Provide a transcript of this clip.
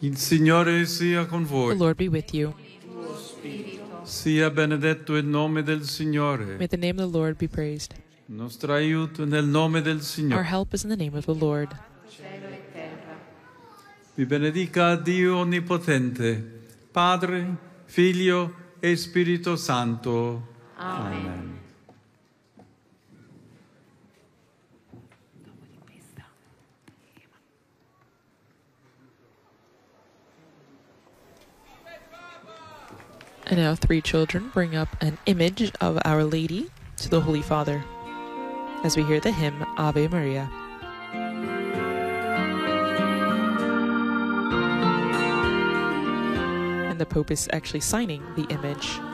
Il Signore sia con The voi. Lord be with you. Sia benedetto il nome del Signore. May the name of the Lord be praised. Nostro aiuto nel nome del Our Signore. help is in the name of the Lord. Vi benedica Dio Onnipotente, Padre, Figlio e Spirito Santo. Amen. And now 3 children bring up an image of Our Lady to the Holy Father as we hear the hymn Ave Maria. And the Pope is actually signing the image.